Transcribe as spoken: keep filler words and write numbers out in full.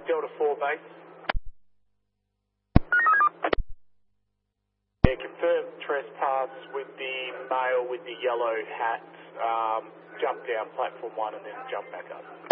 Delta four base. Yeah, confirmed trespass with the male with the yellow hat. Um, jump down platform one and then jump back up.